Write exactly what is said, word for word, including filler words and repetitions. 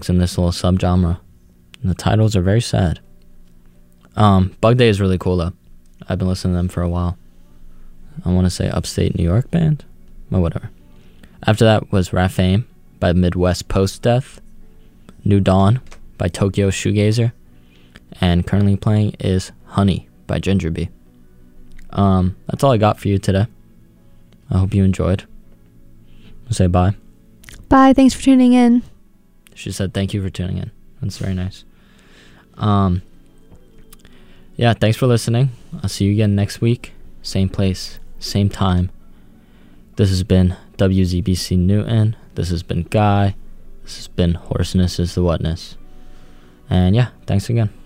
songs in this little subgenre. And the titles are very sad. Um, Bug Day is really cool though. I've been listening to them for a while. I want to say Upstate New York band, or whatever. After that was Rafame by Midwest Post Death. New Dawn by Tokyo Shoegazer. And currently playing is Honey by Ginger Bee. Um, that's all I got for you today. I hope you enjoyed. I'll say bye. Bye. Thanks for tuning in. She said thank you for tuning in. That's very nice. Um, yeah, thanks for listening. I'll see you again next week. Same place, same time. This has been W Z B C Newton. This has been Guy. This has been Hoarseness is the Whatness. And yeah, thanks again.